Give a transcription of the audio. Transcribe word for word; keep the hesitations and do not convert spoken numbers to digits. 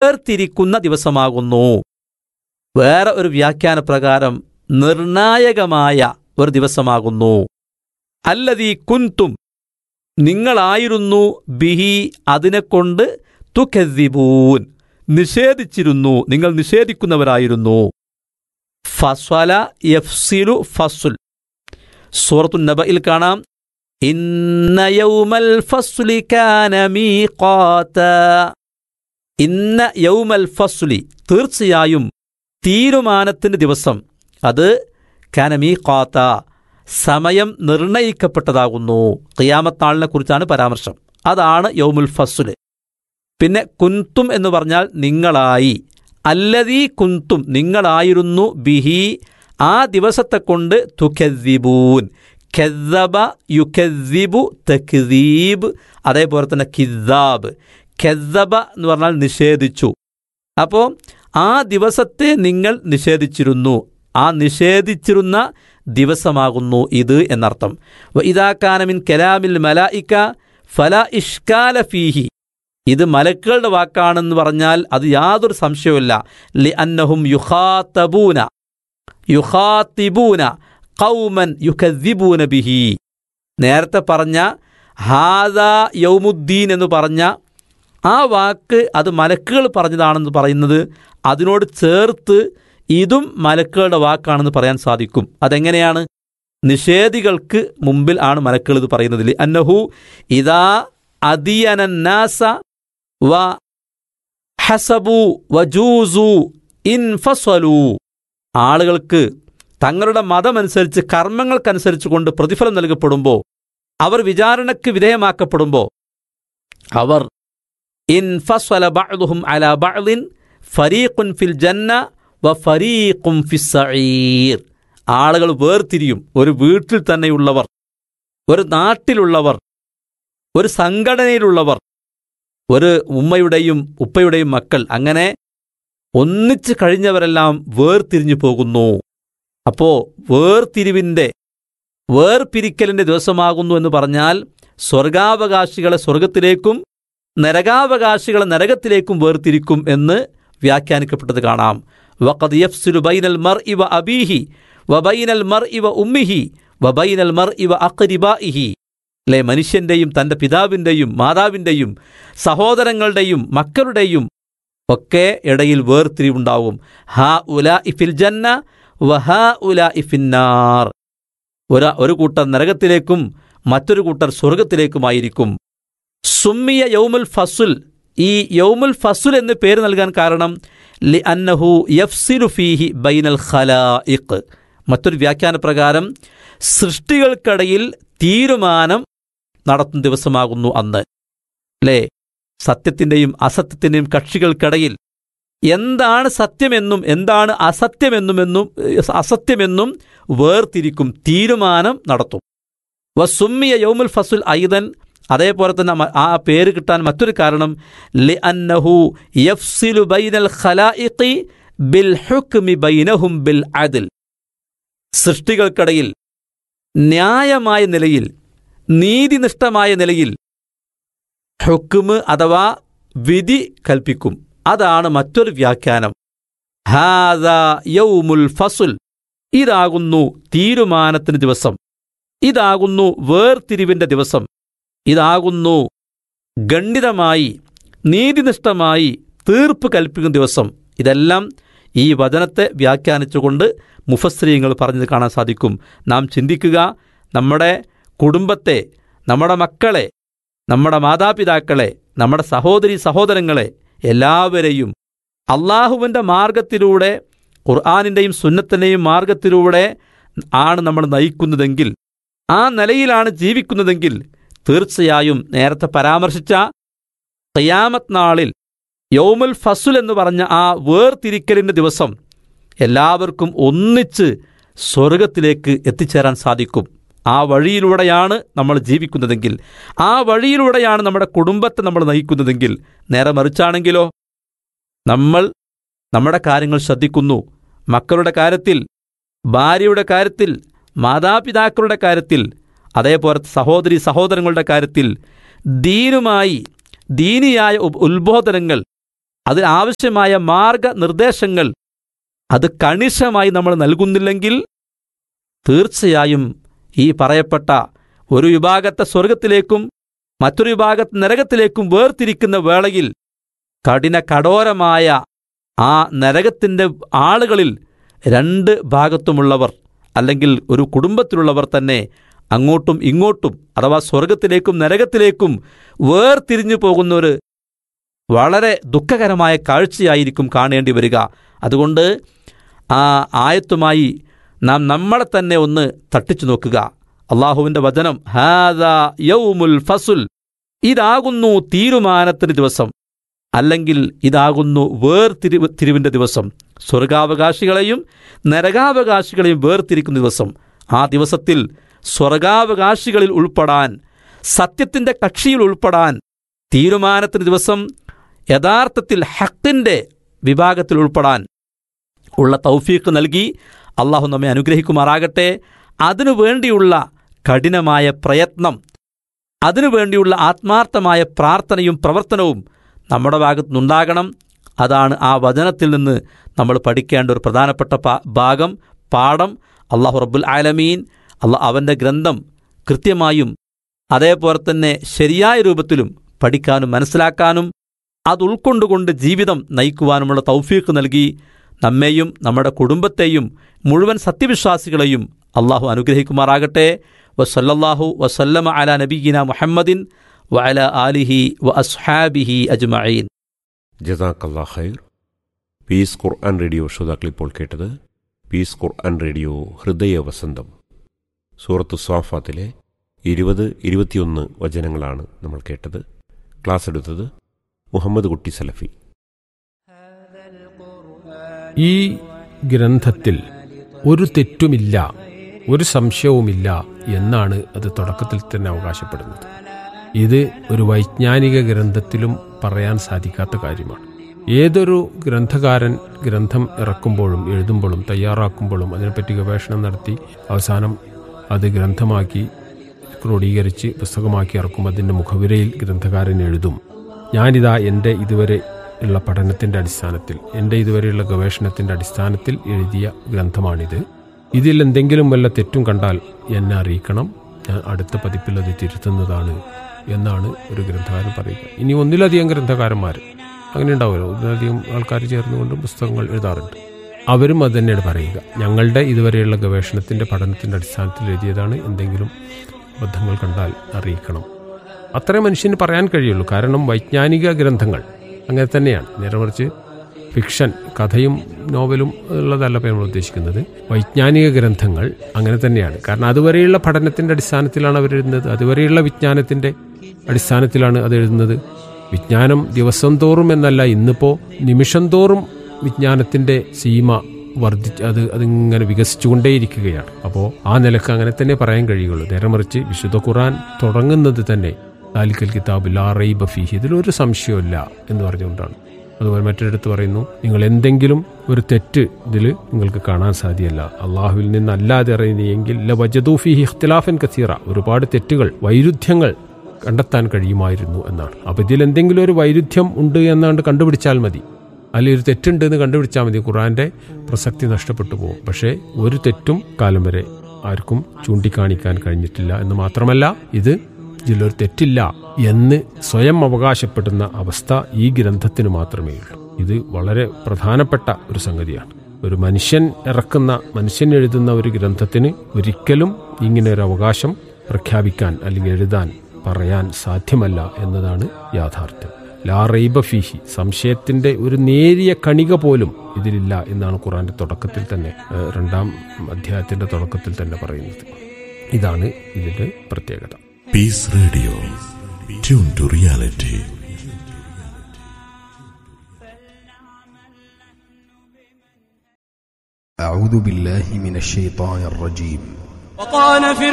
വേർതിരിക്കുന്ന ദിവസമാകുന്നു. വേറെ ഒരു വ്യാഖ്യാന പ്രകാരം നിർണായകമായ ഒരു ദിവസമാകുന്നു. അല്ലദീ കുൻതും നിങ്ങളായിരുന്നു ബിഹി അതിനെക്കൊണ്ട് തുകദ്ദിബൂൻ നിഷേധിച്ചിരുന്നു, നിങ്ങൾ നിഷേധിക്കുന്നവരായിരുന്നു. ഫസ്വല യഫ്സിലു ഫസ്ൽ സൂറത്തുൻ നബയിൽ കാണാം, ഇന്ന യൗമൽ ഫസ്ലി കാന മീഖാതാ. ഇന്ന യൗമൽ ഫസ്ലി തീർച്ചയായും തീരുമാനത്തിൻ്റെ ദിവസം, അത് കാന മീഖാതാ സമയം നിർണയിക്കപ്പെട്ടതാകുന്നു. ഖിയാമത്ത് നാളിനെ കുറിച്ചാണ് പരാമർശം. അതാണ് യൗമുൽ ഫസ്ൽ. പിന്നെ കുന്തും എന്ന് പറഞ്ഞാൽ നിങ്ങളായി. അല്ലദീ കുന്തും നിങ്ങളായിരുന്നു ബിഹി ആ ദിവസത്തെ കൊണ്ട് തുകദ്ദിബൂൻ. കദ്ദബ യുകദ്ദിബു തക്ദീബ്, അതേപോലെ തന്നെ കിദ്ദാബ്. കദ്ദബ എന്ന് പറഞ്ഞാൽ നിഷേധിച്ചു. അപ്പോൾ ആ ദിവസത്തെ നിങ്ങൾ നിഷേധിച്ചിരുന്നു, ആ നിഷേധിച്ചിരുന്ന ദിവസമാകുന്നു ഇത് എന്നർത്ഥം. വഇദാ കാന മിൻ കലാമിൽ മലായിക ഫലാ ഇഷ്കാല ഫീഹി. ഇത് മലക്കുകളുടെ വാക്കാണെന്ന് പറഞ്ഞാൽ അത് യാതൊരു സംശയവുമില്ല. ലിഅന്നഹും യുഖാതബൂന യുഖാതിബൂന ഖൗമൻ യുകദ്ദിബൂന ബിഹി. നേരത്തെ പറഞ്ഞ ഹാദാ യൗമുദ്ദീൻ എന്ന് പറഞ്ഞ ആ വാക്ക് അത് മലക്കുകൾ പറഞ്ഞതാണെന്ന് പറയുന്നത് അതിനോട് ചേർത്ത് ഇതും മലക്കുകളുടെ വാക്കാണെന്ന് പറയാൻ സാധിക്കും. അതെങ്ങനെയാണ്? നിഷേധികൾക്ക് മുമ്പിൽ ആണ് മലക്കുകൾ ഇത് പറയുന്നതിൽ. അന്നഹു ഇദാ അദിയനന്നാസ വ ഹസബു വജൂസു ഇൻഫസ്വലു. ആളുകൾക്ക് തങ്ങളുടെ മതമനുസരിച്ച് കർമ്മങ്ങൾക്കനുസരിച്ച് കൊണ്ട് പ്രതിഫലം നൽകപ്പെടുമ്പോൾ, അവർ വിചാരണയ്ക്ക് വിധേയമാക്കപ്പെടുമ്പോൾ, അവർ ഇൻഫസ്വല ബഅ്ദുഹും അലാ ബഅ്ദിൻ ഫരീഖുൻ ഫിൽ ജന്ന വ ഫരീഖും ഫിസ് സഈർ. ആളുകൾ വേർതിരിയും. ഒരു വീട്ടിൽ തന്നെയുള്ളവർ, ഒരു നാട്ടിലുള്ളവർ, ഒരു സംഘടനയിലുള്ളവർ, ഒരു ഉമ്മയുടെയും ഉപ്പയുടെയും മക്കൾ, അങ്ങനെ ഒന്നിച്ച് കഴിഞ്ഞവരെല്ലാം വേർതിരിഞ്ഞു പോകുന്നു. അപ്പോൾ വേർതിരിവിൻ്റെ വേർപിരിക്കലിൻ്റെ ദിവസമാകുന്നു എന്ന് പറഞ്ഞാൽ സ്വർഗാവകാശികളെ സ്വർഗത്തിലേക്കും നരകാവകാശികളെ നരകത്തിലേക്കും വേർതിരിക്കും എന്ന് വ്യാഖ്യാനിക്കപ്പെട്ടത് കാണാം. വഖദ് യഫ്സിലു ബൈനൽ മർഇ വ അബീഹി വ ബൈനൽ മർഇ വ ഉമ്മിഹി വ ബൈനൽ മർഇ വ അഖ്രിബാഇഹി. അല്ലേ, മനുഷ്യൻ്റെയും തൻ്റെ പിതാവിൻ്റെയും മാതാവിൻ്റെയും സഹോദരങ്ങളുടെയും മക്കളുടെയും ഒക്കെ ഇടയിൽ വേർതിരിവുണ്ടാവും. ഹാ ഉലാഇ ഫിൽ ജന്ന വ ഹാ ഉലാഇ ഫിന്നാർ. ഒരു ഒരു കൂട്ടർ നരകത്തിലേക്കും മറ്റൊരു കൂട്ടർ സ്വർഗത്തിലേക്കുമായിരിക്കും. സുമ്മിയ യൗമുൽ ഫസ്ൽ. ഈ യൗമുൽ ഫസ്ൽ എന്ന് പേര് നൽകാൻ കാരണം ലിഅന്നഹു യഫ്സിലു ഫീഹി ബൈനൽ ഖലായിഖ്. മറ്റൊരു വ്യാഖ്യാന പ്രകാരം സൃഷ്ടികൾക്കിടയിൽ തീരുമാനം നടത്തുന്ന ദിവസമാകുന്നു അന്ന്. അല്ലേ, സത്യത്തിൻ്റെയും അസത്യത്തിൻ്റെയും കക്ഷികൾക്കിടയിൽ എന്താണ് സത്യമെന്നും എന്താണ് അസത്യമെന്നുമെന്നും അസത്യമെന്നും വേർതിരിക്കും, തീരുമാനം നടത്തും. വസുമ്മിയ യൗമുൽ ഫസ്ൽ ഐദൻ. അതേപോലെ തന്നെ ആ പേര് കിട്ടാൻ മറ്റൊരു കാരണം ലിഅന്നഹു യഫ്സിലു ബൈനൽ ഖലായിഖി ബിൽ ഹുക്മി ബൈനഹും ബിൽ അദ്ൽ. സൃഷ്ടികൾക്കിടയിൽ ന്യായമായ നിലയിൽ, നീതിനിഷ്ഠമായ നിലയിൽ ഹുക്മ് അഥവാ വിധി കൽപ്പിക്കും. അതാണ് മറ്റൊരു വ്യാഖ്യാനം. ഹാദാ യൗമുൽ ഫസ്ൽ. ഇതാകുന്നു തീരുമാനത്തിന് ദിവസം, ഇതാകുന്നു വേർതിരിവിൻ്റെ ദിവസം, ഇതാകുന്നു ഗണ്ഡിതമായി നീതിനിഷ്ഠമായി തീർപ്പ് കൽപ്പിക്കുന്ന ദിവസം. ഇതെല്ലാം ഈ വചനത്തെ വ്യാഖ്യാനിച്ചുകൊണ്ട് മുഫസ്സിരീങ്ങൾ പറഞ്ഞത് കാണാൻ സാധിക്കും. നാം ചിന്തിക്കുക, നമ്മുടെ കുടുംബത്തെ, നമ്മുടെ മക്കളെ, നമ്മുടെ മാതാപിതാക്കളെ, നമ്മുടെ സഹോദരി സഹോദരങ്ങളെ എല്ലാവരെയും അള്ളാഹുവിൻ്റെ മാർഗത്തിലൂടെ, ഖുർആനിൻ്റെയും സുന്നത്തിൻ്റെയും മാർഗത്തിലൂടെ ആണ് നമ്മൾ നയിക്കുന്നതെങ്കിൽ, ആ നിലയിലാണ് ജീവിക്കുന്നതെങ്കിൽ തീർച്ചയായും നേരത്തെ പരാമർശിച്ച ഖിയാമത്ത് നാളിൽ യൗമുൽ ഫസ്ൽ എന്ന് പറഞ്ഞ ആ വേർതിരിക്കലിൻ്റെ ദിവസം എല്ലാവർക്കും ഒന്നിച്ച് സ്വർഗത്തിലേക്ക് എത്തിച്ചേരാൻ സാധിക്കും. ആ വഴിയിലൂടെയാണ് നമ്മൾ ജീവിക്കുന്നതെങ്കിൽ, ആ വഴിയിലൂടെയാണ് നമ്മുടെ കുടുംബത്തെ നമ്മൾ നയിക്കുന്നതെങ്കിൽ. നേരെ മറിച്ചാണെങ്കിലോ, നമ്മൾ നമ്മുടെ കാര്യങ്ങൾ ശ്രദ്ധിക്കുന്നു, മക്കളുടെ കാര്യത്തിൽ, ഭാര്യയുടെ കാര്യത്തിൽ, മാതാപിതാക്കളുടെ കാര്യത്തിൽ, അതേപോലെ സഹോദരി സഹോദരങ്ങളുടെ കാര്യത്തിൽ ദീനുമായി ദീനിയായ ഉത്ബോധനങ്ങൾ അതിനാവശ്യമായ മാർഗനിർദ്ദേശങ്ങൾ അത് കണിശമായി നമ്മൾ നൽകുന്നില്ലെങ്കിൽ തീർച്ചയായും ഈ പറയപ്പെട്ട ഒരു വിഭാഗത്തെ സ്വർഗത്തിലേക്കും മറ്റൊരു വിഭാഗത്തെ നരകത്തിലേക്കും വേർതിരിക്കുന്ന വേളയിൽ കഠിന കഠോരമായ ആ നരകത്തിൻ്റെ ആളുകളിൽ രണ്ട് ഭാഗത്തുമുള്ളവർ അല്ലെങ്കിൽ ഒരു കുടുംബത്തിലുള്ളവർ തന്നെ അങ്ങോട്ടും ഇങ്ങോട്ടും അഥവാ സ്വർഗത്തിലേക്കും നരകത്തിലേക്കും വേർതിരിഞ്ഞു പോകുന്നൊരു വളരെ ദുഃഖകരമായ കാഴ്ചയായിരിക്കും കാണേണ്ടി വരിക. അതുകൊണ്ട് ആ ആയത്തുമായി നാം നമ്മളെ തന്നെ ഒന്ന് തട്ടിച്ചു നോക്കുക. അള്ളാഹുവിൻ്റെ വചനം ഹാദാ യൗമുൽ ഫസുൽ, ഇതാകുന്നു തീരുമാനത്തിന് ദിവസം, അല്ലെങ്കിൽ ഇതാകുന്നു വേർതിരിവ് തിരിവിൻ്റെ ദിവസം, സ്വർഗാവകാശികളെയും നരകാവകാശികളെയും വേർതിരിക്കുന്ന ദിവസം. ആ ദിവസത്തിൽ സ്വർഗാവകാശികളിൽ ഉൾപ്പെടാൻ, സത്യത്തിൻ്റെ കക്ഷിയിൽ ഉൾപ്പെടാൻ, തീരുമാനത്തിന് ദിവസം യഥാർത്ഥത്തിൽ ഹക്കിൻ്റെ വിഭാഗത്തിൽ ഉൾപ്പെടാൻ ഉള്ള തൗഫീഖ് നൽകി അള്ളാഹു നമ്മെ അനുഗ്രഹിക്കുമാറാകട്ടെ. അതിനു വേണ്ടിയുള്ള കഠിനമായ പ്രയത്നം, അതിനുവേണ്ടിയുള്ള ആത്മാർത്ഥമായ പ്രാർത്ഥനയും പ്രവർത്തനവും നമ്മുടെ ഭാഗത്തുനിന്നുണ്ടാകണം. അതാണ് ആ വചനത്തിൽ നിന്ന് നമ്മൾ പഠിക്കേണ്ട ഒരു പ്രധാനപ്പെട്ട ഭാഗം, പാഠം. അള്ളാഹു റബ്ബുൽ ആലമീൻ അള്ളാഹ് അവൻ്റെ ഗ്രന്ഥം കൃത്യമായും അതേപോലെ തന്നെ ശരിയായ രൂപത്തിലും പഠിക്കാനും മനസ്സിലാക്കാനും അത് ഉൾക്കൊണ്ടുകൊണ്ട് ജീവിതം നയിക്കുവാനുമുള്ള തൗഫീഖ് നൽകി നമ്മെയും നമ്മുടെ കുടുംബത്തെയും മുഴുവൻ സത്യവിശ്വാസികളെയും അള്ളാഹു അനുഗ്രഹിക്കുമാറാകട്ടെ. വസല്ലല്ലാഹു വസല്ലമ അലാ നബിയിന മുഹമ്മദിൻ വഅലാ ആലിഹി വഅസ്ഹാബിഹി അജ്മഈൻ. ജസാക്കല്ലാഹു ഖൈർ. പീസ് ഖുർആൻ റേഡിയോ ശ്രോതാക്കൾ ഇപ്പോൾ കേട്ടത് പീസ് ഖുർആൻ റേഡിയോ ഹൃദയ വസന്തം. സൂറത്തു സ്വാഫാത്തിലെ ഇരുപത് ഇരുപത്തിയൊന്ന് വചനങ്ങളാണ് നമ്മൾ കേട്ടത്. ക്ലാസ് എടുത്തത് മുഹമ്മദ് കുട്ടി സലഫി. ഈ ഗ്രന്ഥത്തിൽ ഒരു തെറ്റുമില്ല, ഒരു സംശയവുമില്ല എന്നാണ് അത് തുടക്കത്തിൽ തന്നെ അവകാശപ്പെടുന്നത്. ഇത് ഒരു വൈജ്ഞാനിക ഗ്രന്ഥത്തിലും പറയാൻ സാധിക്കാത്ത കാര്യമാണ്. ഏതൊരു ഗ്രന്ഥകാരൻ ഗ്രന്ഥം ഇറക്കുമ്പോഴും എഴുതുമ്പോഴും തയ്യാറാക്കുമ്പോഴും അതിനെപ്പറ്റി ഗവേഷണം നടത്തി അവസാനം അത് ഗ്രന്ഥമാക്കി ക്രോഡീകരിച്ച് പുസ്തകമാക്കി ഇറക്കുമ്പോൾ അതിൻ്റെ മുഖവിരയിൽ ഗ്രന്ഥകാരൻ എഴുതും, ഞാനിതാ എൻ്റെ ഇതുവരെ ഉള്ള പഠനത്തിൻ്റെ അടിസ്ഥാനത്തിൽ, എൻ്റെ ഇതുവരെയുള്ള ഗവേഷണത്തിൻ്റെ അടിസ്ഥാനത്തിൽ എഴുതിയ ഗ്രന്ഥമാണിത്. ഇതിൽ എന്തെങ്കിലും വല്ല തെറ്റും കണ്ടാൽ എന്നെ അറിയിക്കണം, ഞാൻ അടുത്ത പതിപ്പിൽ അത് തിരുത്തുന്നതാണ് എന്നാണ് ഒരു ഗ്രന്ഥകാരൻ പറയുക. ഇനി ഒന്നിലധികം ഗ്രന്ഥകാരന്മാർ അങ്ങനെ ഉണ്ടാവുമല്ലോ, ഒന്നിലധികം ആൾക്കാർ ചേർന്നുകൊണ്ട് പുസ്തകങ്ങൾ എഴുതാറുണ്ട്. അവരും അത് തന്നെയാണ് പറയുക, ഞങ്ങളുടെ ഇതുവരെയുള്ള ഗവേഷണത്തിൻ്റെ പഠനത്തിൻ്റെ അടിസ്ഥാനത്തിൽ എഴുതിയതാണ്, എന്തെങ്കിലും അബദ്ധങ്ങൾ കണ്ടാൽ അറിയിക്കണം. അത്രേ മനുഷ്യന് പറയാൻ കഴിയുള്ളൂ. കാരണം വൈജ്ഞാനിക ഗ്രന്ഥങ്ങൾ അങ്ങനെ തന്നെയാണ്. നേരെ മറിച്ച് ഫിക്ഷൻ, കഥയും നോവലും ഉള്ളതല്ല ഇപ്പോൾ നമ്മൾ ഉദ്ദേശിക്കുന്നത്. വൈജ്ഞാനിക ഗ്രന്ഥങ്ങൾ അങ്ങനെ തന്നെയാണ്. കാരണം അതുവരെയുള്ള പഠനത്തിൻ്റെ അടിസ്ഥാനത്തിലാണ് അവരെഴുതുന്നത്, അതുവരെയുള്ള വിജ്ഞാനത്തിൻ്റെ അടിസ്ഥാനത്തിലാണ് അത് എഴുതുന്നത്. വിജ്ഞാനം ദിവസം തോറും എന്നല്ല, ഇന്നിപ്പോൾ നിമിഷം തോറും വിജ്ഞാനത്തിൻ്റെ സീമ വർദ്ധിച്ച് അത് അതിങ്ങനെ വികസിച്ചുകൊണ്ടേയിരിക്കുകയാണ്. അപ്പോൾ ആ നിലക്ക് അങ്ങനെ തന്നെ പറയാൻ കഴിയുള്ളൂ. നേരെ മറിച്ച് വിശുദ്ധ ഖുർആൻ തുടങ്ങുന്നത് തന്നെ ദാലിക്കൽ കിതാബ് ലാ റൈബ ഫീഹി, ഇതിലൊരു സംശയമില്ല എന്ന് പറഞ്ഞുകൊണ്ടാണ്. അതുപോലെ മറ്റൊരിടത്ത് പറയുന്നു, നിങ്ങൾ എന്തെങ്കിലും ഒരു തെറ്റ് ഇതിൽ നിങ്ങൾക്ക് കാണാൻ സാധ്യമല്ല, അള്ളാഹുവിൽ നിന്നല്ലാതെ അറിയുന്നെങ്കിൽ ലവജദൂ ഫീഹി ഇഖ്തിലാഫൻ കസീറ, ഒരുപാട് തെറ്റുകൾ, വൈരുദ്ധ്യങ്ങൾ കണ്ടെത്താൻ കഴിയുമായിരുന്നു എന്നാണ്. അപ്പോൾ ഇതിൽ എന്തെങ്കിലും ഒരു വൈരുദ്ധ്യം ഉണ്ട് എന്നാണ്ട് കണ്ടുപിടിച്ചാൽ മതി, അല്ലെങ്കിൽ ഒരു തെറ്റുണ്ട് എന്ന് കണ്ടുപിടിച്ചാൽ മതി, ഖുർആന്റെ പ്രസക്തി നഷ്ടപ്പെട്ടു പോകും. പക്ഷേ ഒരു തെറ്റും കാലം വരെ ആർക്കും ചൂണ്ടിക്കാണിക്കാൻ കഴിഞ്ഞിട്ടില്ല എന്ന് മാത്രമല്ല, ഇത് ഇതിലൊരു തെറ്റില്ല എന്ന് സ്വയം അവകാശപ്പെടുന്ന അവസ്ഥ ഈ ഗ്രന്ഥത്തിന് മാത്രമേ ഉള്ളൂ. ഇത് വളരെ പ്രധാനപ്പെട്ട ഒരു സംഗതിയാണ്. ഒരു മനുഷ്യൻ ഇറക്കുന്ന, മനുഷ്യൻ എഴുതുന്ന ഒരു ഗ്രന്ഥത്തിന് ഒരിക്കലും ഇങ്ങനെ ഒരു അവകാശം പ്രഖ്യാപിക്കാൻ അല്ലെങ്കിൽ എഴുതാൻ പറയാൻ സാധ്യമല്ല എന്നതാണ് യാഥാർത്ഥ്യം. ലാ റൈബ ഫീഹി, സംശയത്തിന്റെ ഒരു നേരിയ കണിക പോലും ഇതിലില്ല എന്നാണ് ഖുർആന്റെ തുടക്കത്തിൽ തന്നെ, രണ്ടാം അധ്യായത്തിന്റെ തുടക്കത്തിൽ തന്നെ പറയുന്നത്. ഇതാണ് ഇതിന്റെ പ്രത്യേകത. Piece radio, tune to reality. أعوذ بالله من الشيطان الرجيم.